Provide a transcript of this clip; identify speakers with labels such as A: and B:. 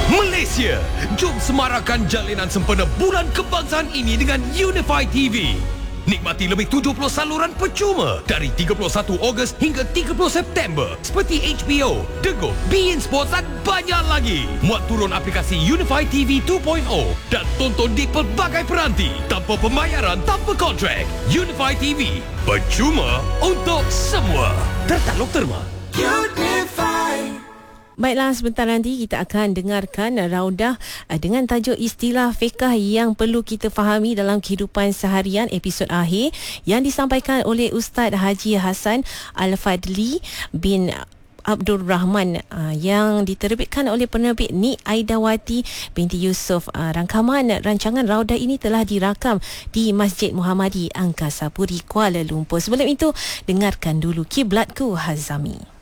A: Malaysia, jom semarakkan jalinan sempena Bulan Kebangsaan ini dengan Unify TV. Nikmati lebih 70 saluran percuma dari 31 Ogos hingga 30 September seperti HBO, Dego, beIN Sports dan banyak lagi. Muat turun aplikasi Unify TV 2.0 dan tonton di pelbagai peranti tanpa pembayaran, tanpa kontrak. Unify TV, percuma untuk semua. Tertaluk terma. Unify.
B: Baiklah, sebentar nanti kita akan dengarkan raudah dengan tajuk istilah fiqh yang perlu kita fahami dalam kehidupan seharian, episod akhir yang disampaikan oleh Ustaz Haji Hassan Al-Fadli bin Abdul Rahman yang diterbitkan oleh penerbit Nik Aidawati binti Yusof. Rangkaman rancangan raudah ini telah dirakam di Masjid Muhammadi Angkasa Puri, Kuala Lumpur. Sebelum itu, dengarkan dulu Kiblatku Hazami.